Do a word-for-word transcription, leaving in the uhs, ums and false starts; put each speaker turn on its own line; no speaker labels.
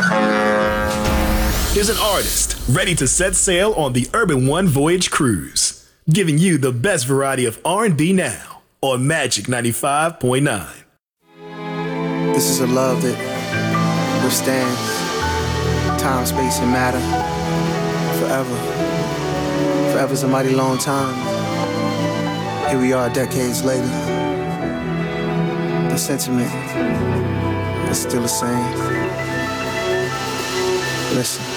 Is an artist ready to set sail on the Urban One Voyage cruise, giving you the best variety of R and B now on Magic ninety-five point nine.
This is a love that withstands time, space, and matter forever. Forever's a mighty long time. Here we are decades later. The sentiment is still the same. Listen.